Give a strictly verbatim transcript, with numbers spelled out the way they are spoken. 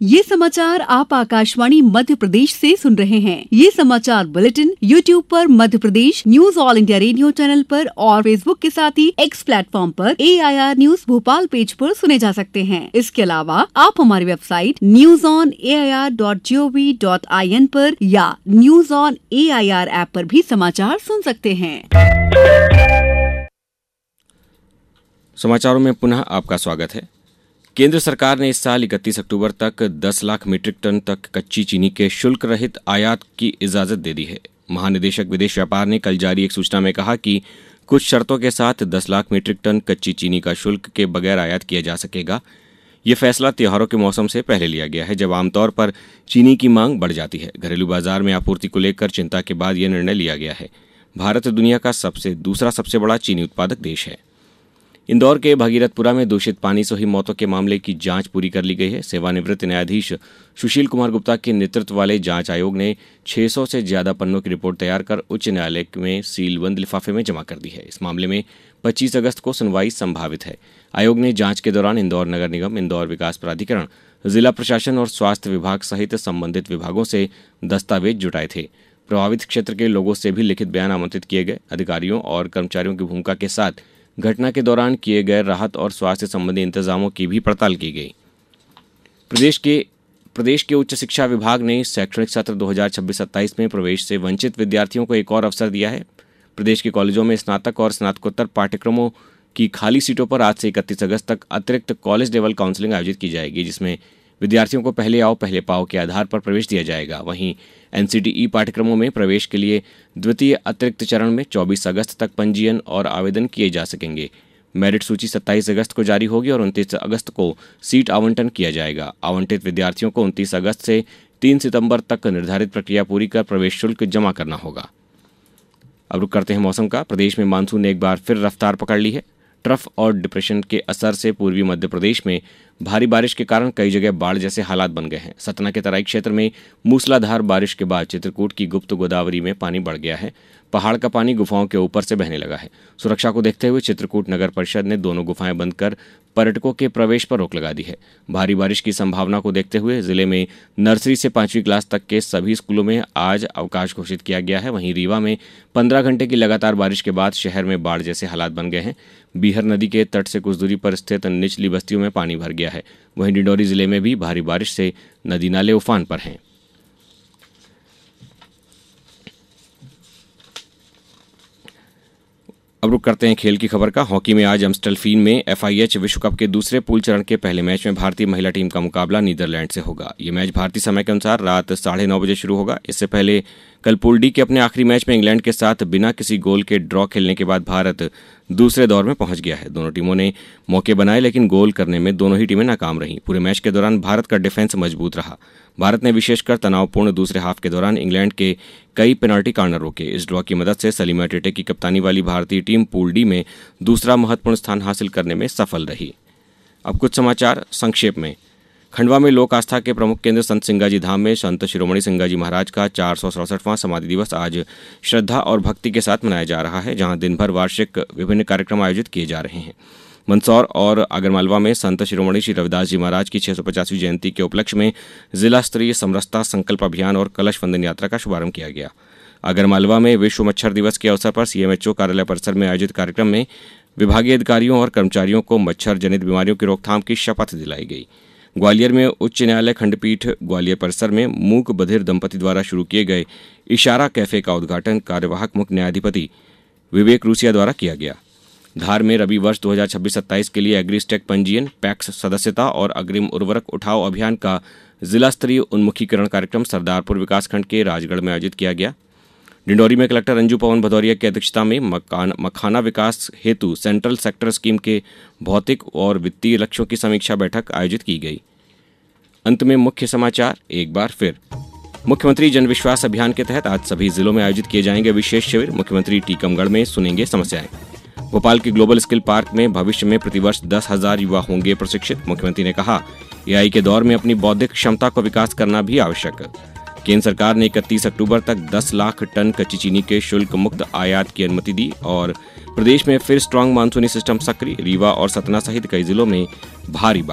ये समाचार आप आकाशवाणी मध्य प्रदेश से सुन रहे हैं। ये समाचार बुलेटिन यूट्यूब पर Madhya Pradesh news all India radio channel पर और फेसबुक के साथ ही एक्स प्लेटफॉर्म पर ए I R news Bhopal page पर सुने जा सकते हैं। इसके अलावा आप हमारी website news on A I R dot G O V dot I N पर या news on A I R app पर भी समाचार सुन सकते हैं। समाचारों में पुनः आपका स्वागत है। केंद्र सरकार ने इस साल इकतीस अक्टूबर तक दस लाख मीट्रिक टन तक कच्ची चीनी के शुल्क रहित आयात की इजाजत दे दी है। महानिदेशक विदेश व्यापार ने कल जारी एक सूचना में कहा कि कुछ शर्तों के साथ दस लाख मीट्रिक टन कच्ची चीनी का शुल्क के बगैर आयात किया जा सकेगा। ये फैसला त्योहारों के मौसम से पहले लिया गया है, जब आमतौर पर चीनी की मांग बढ़ जाती है। घरेलू बाजार में आपूर्ति को लेकर चिंता के बाद यह निर्णय लिया गया है। भारत दुनिया का सबसे दूसरा सबसे बड़ा चीनी उत्पादक देश है। इंदौर के भगीरथपुरा में दूषित पानी से हुई मौतों के मामले की जांच पूरी कर ली गई है। सेवानिवृत्त न्यायाधीश सुशील कुमार गुप्ता के नेतृत्व वाले जांच आयोग ने छह सौ से ज्यादा पन्नों की रिपोर्ट तैयार कर उच्च न्यायालय में सीलबंद लिफाफे में जमा कर दी है। इस मामले में पच्चीस अगस्त को सुनवाई संभावित है। आयोग ने जांच के दौरान इंदौर नगर निगम, इंदौर विकास प्राधिकरण, जिला प्रशासन और स्वास्थ्य विभाग सहित संबंधित विभागों से दस्तावेज जुटाए थे। प्रभावित क्षेत्र के लोगों से भी लिखित बयान आमंत्रित किए गए। अधिकारियों और कर्मचारियों की भूमिका के साथ घटना के दौरान किए गए राहत और स्वास्थ्य संबंधी इंतजामों की भी पड़ताल की गई। प्रदेश के प्रदेश के उच्च शिक्षा विभाग ने शैक्षणिक सत्र दो हज़ार छब्बीस सत्ताईस में प्रवेश से वंचित विद्यार्थियों को एक और अवसर दिया है। प्रदेश के कॉलेजों में स्नातक और स्नातकोत्तर पाठ्यक्रमों की खाली सीटों पर आज से इकतीस अगस्त तक अतिरिक्त कॉलेज लेवल काउंसलिंग आयोजित की जाएगी, जिसमें विद्यार्थियों को पहले आओ पहले पाओ के आधार पर प्रवेश दिया जाएगा। वहीं एन सी टी ई पाठ्यक्रमों में प्रवेश के लिए द्वितीय अतिरिक्त चरण में चौबीस अगस्त तक पंजीयन और आवेदन किए जा सकेंगे। मेरिट सूची सत्ताईस अगस्त को जारी होगी और उनतीस अगस्त को सीट आवंटन किया जाएगा। आवंटित विद्यार्थियों को उनतीस अगस्त से तीन सितंबर तक निर्धारित प्रक्रिया पूरी कर प्रवेश शुल्क जमा करना होगा। अब रुक करते हैं मौसम का। प्रदेश में मानसून ने एक बार फिर रफ्तार पकड़ ली है। ट्रफ और डिप्रेशन के असर से पूर्वी मध्य प्रदेश में भारी बारिश के कारण कई जगह बाढ़ जैसे हालात बन गए हैं। सतना के तराई क्षेत्र में मूसलाधार बारिश के बाद चित्रकूट की गुप्त गोदावरी में पानी बढ़ गया है। पहाड़ का पानी गुफाओं के ऊपर से बहने लगा है। सुरक्षा को देखते हुए चित्रकूट नगर परिषद ने दोनों गुफाएं बंद कर पर्यटकों के प्रवेश पर रोक लगा दी है। भारी बारिश की संभावना को देखते हुए जिले में नर्सरी से पांचवी क्लास तक के सभी स्कूलों में आज अवकाश घोषित किया गया है। वहीं रीवा में पंद्रह घंटे की लगातार बारिश के बाद शहर में बाढ़ जैसे हालात बन गए हैं। बीहर नदी के तट से कुछ दूरी पर स्थित निचली बस्तियों में पानी भर गया है। वहीं डिंडौरी जिले में भी भारी बारिश से नदी नाले उफान पर हैं। अब रुक करते हैं खेल की खबर का। हॉकी में आज एम्स्टलफीन में एफ आई एच विश्व कप के दूसरे पूल चरण के पहले मैच में भारतीय महिला टीम का मुकाबला नीदरलैंड से होगा। ये मैच भारतीय समय के अनुसार रात साढ़े नौ बजे शुरू होगा। इससे पहले कल पूल डी के अपने आखिरी मैच में इंग्लैंड के साथ बिना किसी गोल के ड्रॉ खेलने के बाद भारत दूसरे दौर में पहुंच गया है। दोनों टीमों ने मौके बनाए, लेकिन गोल करने में दोनों ही टीमें नाकाम रहीं। पूरे मैच के दौरान भारत का डिफेंस मजबूत रहा। भारत ने विशेषकर तनावपूर्ण दूसरे हाफ के दौरान इंग्लैंड के कई पेनल्टी कॉर्नर रोके। इस ड्रॉ की मदद से सलीमा टेटे की कप्तानी वाली भारतीय टीम पूल डी में दूसरा महत्वपूर्ण स्थान हासिल करने में सफल रही। अब कुछ समाचार संक्षेप में। खंडवा में लोक आस्था के प्रमुख केंद्र संत सिंगाजी धाम में संत शिरोमणि सिंगाजी महाराज का चार सौ सड़सठवां समाधि दिवस आज श्रद्धा और भक्ति के साथ मनाया जा रहा है, जहां दिन भर वार्षिक विभिन्न कार्यक्रम आयोजित किए जा रहे हैं। मंदसौर और आगरमालवा में संत शिरोमणि श्री रविदास जी महाराज की छह सौ पचासवीं जयंती के उपलक्ष्य में जिला स्तरीय समरसता संकल्प अभियान और कलश वंदन यात्रा का शुभारंभ किया गया। आगरमालवा में विश्व मच्छर दिवस के अवसर पर सी एम एच ओ कार्यालय परिसर में आयोजित कार्यक्रम में विभागीय अधिकारियों और कर्मचारियों को मच्छर जनित बीमारियों की रोकथाम की शपथ दिलाई गई। ग्वालियर में उच्च न्यायालय खंडपीठ ग्वालियर परिसर में मूक बधिर दंपति द्वारा शुरू किए गए इशारा कैफे का उद्घाटन कार्यवाहक मुख्य न्यायाधिपति विवेक रूसिया द्वारा किया गया। धार में रबी वर्ष दो हज़ार छब्बीस सत्ताईस के लिए एग्रीस्टेक पंजीयन, पैक्स सदस्यता और अग्रिम उर्वरक उठाओ अभियान का जिला स्तरीय उन्मुखीकरण कार्यक्रम सरदारपुर विकासखंड के राजगढ़ में आयोजित किया गया। डिंडौरी में कलेक्टर अंजू पवन भदौरिया की अध्यक्षता में मकान मखाना विकास हेतु सेंट्रल सेक्टर स्कीम के भौतिक और वित्तीय लक्ष्यों की समीक्षा बैठक आयोजित की गई। अंत में मुख्य समाचार एक बार फिर। मुख्यमंत्री जन विश्वास अभियान के तहत आज सभी जिलों में आयोजित किए जाएंगे विशेष शिविर। मुख्यमंत्री टीकमगढ़ में सुनेंगे समस्याएं। भोपाल के ग्लोबल स्किल पार्क में भविष्य में प्रतिवर्ष दस हजार युवा होंगे प्रशिक्षित। मुख्यमंत्री ने कहा, ए आई के दौर में अपनी बौद्धिक क्षमता को विकास करना भी आवश्यक। केंद्र सरकार ने इकतीस अक्टूबर तक दस लाख टन कच्ची चीनी के शुल्क मुक्त आयात की अनुमति दी और प्रदेश में फिर स्ट्रांग मानसूनी सिस्टम सक्रिय। रीवा और सतना सहित कई जिलों में भारी